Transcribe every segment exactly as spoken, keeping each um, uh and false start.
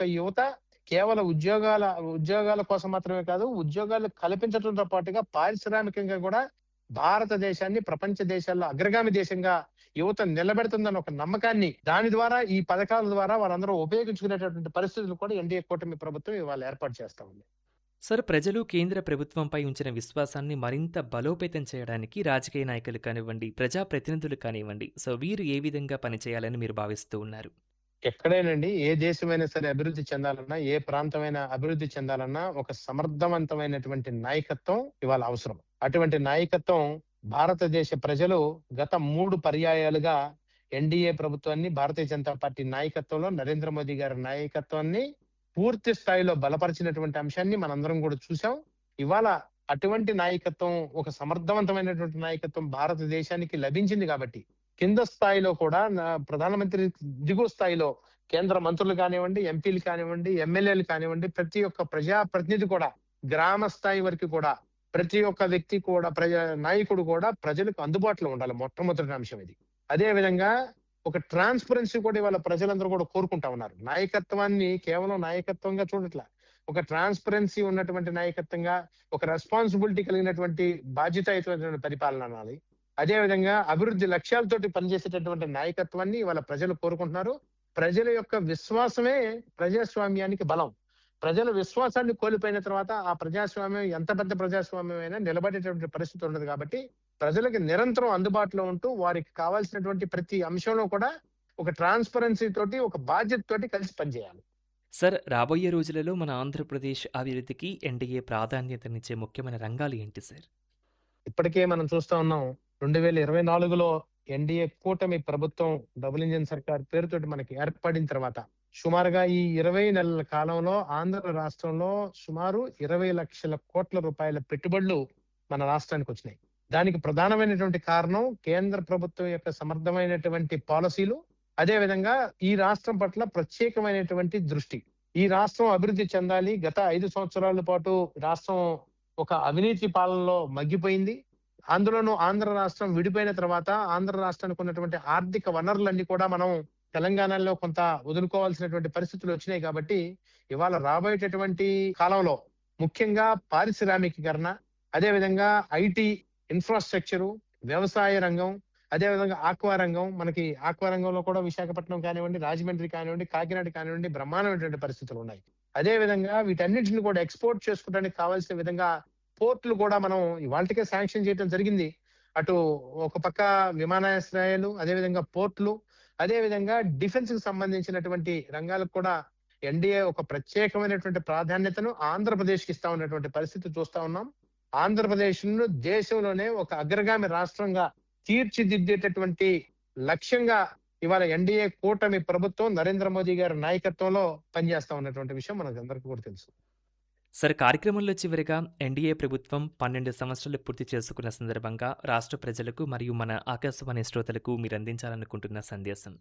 యొక్క యువత కేవలం ఉద్యోగాల ఉద్యోగాల కోసం మాత్రమే కాదు, ఉద్యోగాలు కల్పించడంతో పాటుగా పారిశ్రామికంగా కూడా భారతదేశాన్ని ప్రపంచ దేశాల్లో అగ్రగామి దేశంగా యువత నిలబెడుతుందన్న ఒక నమ్మకాన్ని, దాని ద్వారా ఈ పథకాల ద్వారా వారందరూ ఉపయోగించుకునేటటువంటి పరిస్థితులు కూడా ఎన్డీఏ కూటమి ప్రభుత్వం ఇవాళ ఏర్పాటు చేస్తా ఉంది. సార్, ప్రజలు కేంద్ర ప్రభుత్వంపై ఉంచిన విశ్వాసాన్ని మరింత బలోపేతం చేయడానికి రాజకీయ నాయకులు కానివ్వండి, ప్రజాప్రతినిధులు కానివ్వండి, సో వీరు ఏ విధంగా పనిచేయాలని మీరు భావిస్తూ ఉన్నారు? ఎక్కడైనండి ఏ దేశమైనా సరే అభివృద్ధి చెందాలన్నా, ఏ ప్రాంతమైనా అభివృద్ధి చెందాలన్నా ఒక సమర్థవంతమైనటువంటి నాయకత్వం ఇవాళ అవసరం. అటువంటి నాయకత్వం భారతదేశ ప్రజలు గత మూడు పర్యాయాలుగా ఎన్డీఏ ప్రభుత్వాన్ని, భారతీయ జనతా పార్టీ నాయకత్వంలో నరేంద్ర మోదీ గారి నాయకత్వాన్ని పూర్తి స్థాయిలో బలపరిచినటువంటి అంశాన్ని మనందరం కూడా చూసాం. ఇవాళ అటువంటి నాయకత్వం, ఒక సమర్థవంతమైనటువంటి నాయకత్వం భారతదేశానికి లభించింది కాబట్టి కింద స్థాయిలో కూడా ప్రధానమంత్రి దిగువ స్థాయిలో కేంద్ర మంత్రులు కానివ్వండి, ఎంపీలు కానివ్వండి, ఎమ్మెల్యేలు కానివ్వండి, ప్రతి ఒక్క ప్రజా ప్రతినిధి కూడా గ్రామ స్థాయి వరకు కూడా ప్రతి ఒక్క వ్యక్తి కూడా ప్రజా నాయకుడు కూడా ప్రజలకు అందుబాటులో ఉండాలి. మొట్టమొదటి అంశం ఇది. అదే విధంగా ఒక ట్రాన్స్పరెన్సీ కూడా ఇవాళ ప్రజలందరూ కూడా కోరుకుంటా ఉన్నారు. నాయకత్వాన్ని కేవలం నాయకత్వంగా చూడట్లా, ఒక ట్రాన్స్పరెన్సీ ఉన్నటువంటి నాయకత్వంగా, ఒక రెస్పాన్సిబిలిటీ కలిగినటువంటి బాధ్యతాయుతమైనటువంటి పరిపాలన అనాలి. అదే విధంగా అభివృద్ధి లక్ష్యాలతోటి పనిచేసేటటువంటి నాయకత్వాన్ని ఇవాళ ప్రజలు కోరుకుంటున్నారు. ప్రజల యొక్క విశ్వాసమే ప్రజాస్వామ్యానికి బలం. ప్రజల విశ్వాసాన్ని కోల్పోయిన తర్వాత ఆ ప్రజాస్వామ్యం ఎంత పెద్ద ప్రజాస్వామ్యం అయినా నిలబడేటువంటి పరిస్థితి ఉండదు. కాబట్టి ప్రజలకు నిరంతరం అందుబాటులో ఉంటూ వారికి కావాల్సినటువంటి ప్రతి అంశంలో కూడా ఒక ట్రాన్స్పరెన్సీ తోటి, ఒక బాధ్యత తోటి కలిసి పనిచేయాలి. సార్, రాబోయే రోజులలో మన ఆంధ్రప్రదేశ్ అభివృద్ధికి ఎన్డీఏ ప్రాధాన్యతనిచ్చే ముఖ్యమైన రంగాలు ఏంటి సార్? ఇప్పటికే మనం చూస్తా ఉన్నాం, రెండు వేల ఇరవై నాలుగులో ఎన్డీఏ కూటమి ప్రభుత్వం డబుల్ ఇంజిన్ సర్కార్ పేరుతోటి మనకి ఏర్పడిన తర్వాత సుమారుగా ఈ ఇరవై నెలల కాలంలో ఆంధ్ర రాష్ట్రంలో సుమారు ఇరవై లక్షల కోట్ల రూపాయల పెట్టుబడులు మన రాష్ట్రానికి వచ్చినాయి. దానికి ప్రధానమైనటువంటి కారణం కేంద్ర ప్రభుత్వం యొక్క సమర్థమైనటువంటి పాలసీలు, అదే విధంగా ఈ రాష్ట్రం పట్ల ప్రత్యేకమైనటువంటి దృష్టి. ఈ రాష్ట్రం అభివృద్ధి చెందాలి. గత ఐదు సంవత్సరాల పాటు రాష్ట్రం ఒక అవినీతి పాలనలో మగ్గిపోయింది. అందులోనూ ఆంధ్ర రాష్ట్రం విడిపోయిన తర్వాత ఆంధ్ర రాష్ట్రానికి ఉన్నటువంటి ఆర్థిక వనరులన్నీ కూడా మనం తెలంగాణలో కొంత వదులుకోవాల్సినటువంటి పరిస్థితులు వచ్చినాయి. కాబట్టి ఇవాళ రాబోయేటటువంటి కాలంలో ముఖ్యంగా పారిశ్రామికీకరణ, అదే విధంగా ఐటీ ఇన్ఫ్రాస్ట్రక్చరు, వ్యవసాయ రంగం, అదే విధంగా ఆక్వా రంగం, మనకి ఆక్వా రంగంలో కూడా విశాఖపట్నం కానివ్వండి, రాజమండ్రి కానివ్వండి, కాకినాడ కానివ్వండి బ్రహ్మాండమైనటువంటి పరిస్థితులు ఉన్నాయి. అదే విధంగా వీటన్నిటిని కూడా ఎక్స్పోర్ట్ చేసుకోవడానికి కావాల్సిన విధంగా పోర్టులు కూడా మనం ఇవాళకే శాంక్షన్ చేయడం జరిగింది. అటు ఒక పక్క విమానాశ్రయాలు, అదే విధంగా పోర్టులు, అదే విధంగా డిఫెన్స్ కి సంబంధించినటువంటి రంగాలకు కూడా ఎన్డీఏ ఒక ప్రత్యేకమైనటువంటి ప్రాధాన్యతను ఆంధ్రప్రదేశ్ కి ఇస్తా ఉన్నటువంటి పరిస్థితి చూస్తా ఉన్నాం. ఆంధ్రప్రదేశ్ ను దేశంలోనే ఒక అగ్రగామి రాష్ట్రంగా తీర్చిదిద్దేటటువంటి లక్ష్యంగా ఇవాళ ఎన్డీఏ కూటమి ప్రభుత్వం నరేంద్ర మోదీ గారి నాయకత్వంలో పనిచేస్తా ఉన్నటువంటి విషయం మనకు అందరికీ కూడా తెలుసు. సార్, కార్యక్రమంలో చివరిగా ఎన్డీఏ ప్రభుత్వం పన్నెండు సంవత్సరాలు పూర్తి చేసుకున్న సందర్భంగా రాష్ట్ర ప్రజలకు మరియు మన ఆకాశవాణి శ్రోతలకు మీరు అందించాలనుకుంటున్న సందేశం?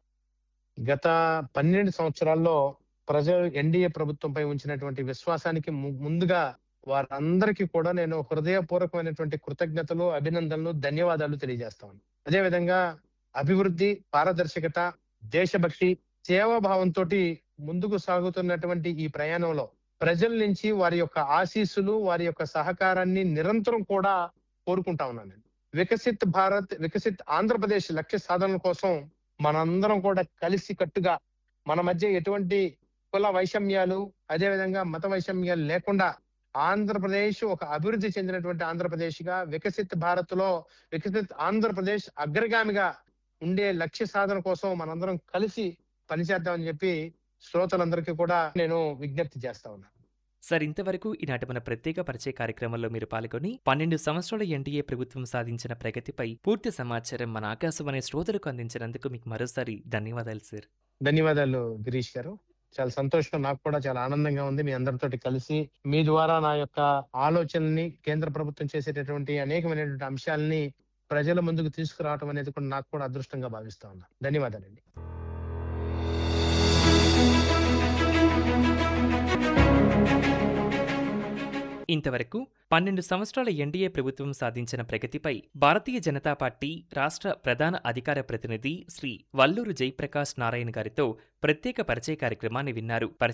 గత పన్నెండు సంవత్సరాల్లో ప్రజలు ఎన్డీఏ ప్రభుత్వంపై ఉంచినటువంటి విశ్వాసానికి ముందుగా వారందరికీ కూడా నేను హృదయపూర్వకమైనటువంటి కృతజ్ఞతలు, అభినందనలు, ధన్యవాదాలు తెలియజేస్తాను. అదే విధంగా అభివృద్ధి, పారదర్శకత, దేశభక్తి, సేవాభావంతో ముందుకు సాగుతున్నటువంటి ఈ ప్రయాణంలో ప్రజల నుంచి వారి యొక్క ఆశీస్సులు, వారి యొక్క సహకారాన్ని నిరంతరం కూడా కోరుకుంటా ఉన్నాను. వికసిత్ భారత్, వికసిత్ ఆంధ్రప్రదేశ్ లక్ష్య సాధన కోసం మనందరం కూడా కలిసి కట్టుగా మన మధ్య ఎటువంటి కుల వైషమ్యాలు, అదే విధంగా మత వైషమ్యాలు లేకుండా ఆంధ్రప్రదేశ్ ఒక అభివృద్ధి చెందినటువంటి ఆంధ్రప్రదేశ్ గా, వికసిత్ భారత్ లో వికసిత్ ఆంధ్రప్రదేశ్ అగ్రగామిగా ఉండే లక్ష్య సాధన కోసం మనందరం కలిసి పనిచేద్దామని చెప్పి శ్రోతలందరికీ కూడా నేను విజ్ఞప్తి చేస్తా ఉన్నాను. సార్, ఇంతవరకు ఈనాటి మన ప్రత్యేక పరిచయ కార్యక్రమంలో మీరు పాల్గొని పన్నెండు సంవత్సరాల ఎన్డీఏ ప్రభుత్వం సాధించిన ప్రగతిపై పూర్తి సమాచారం మన ఆకాశవాణి శ్రోతలకు అందించినందుకు మీకు మరోసారి ధన్యవాదాలు సార్. ధన్యవాదాలు గిరీష్ గారు. చాలా సంతోషం, నాకు కూడా చాలా ఆనందంగా ఉంది మీ అందరితోటి కలిసి మీ ద్వారా నా యొక్క ఆలోచనల్ని, కేంద్ర ప్రభుత్వం చేసేటటువంటి అనేకమైనటువంటి అంశాలని ప్రజల ముందుకు తీసుకురావడం అనేది కూడా నాకు కూడా అదృష్టంగా భావిస్తా ఉన్నా. ధన్యవాదాలండి. ఇంతవరకు పన్నెండు సంవత్సరాల ఎన్డీఏ ప్రభుత్వం సాధించిన ప్రగతిపై భారతీయ జనతా పార్టీ రాష్ట్ర ప్రధాన అధికార ప్రతినిధి శ్రీ వల్లూరు జయప్రకాష్ నారాయణ గారితో ప్రత్యేక పరిచయ కార్యక్రమాన్ని విన్నారు.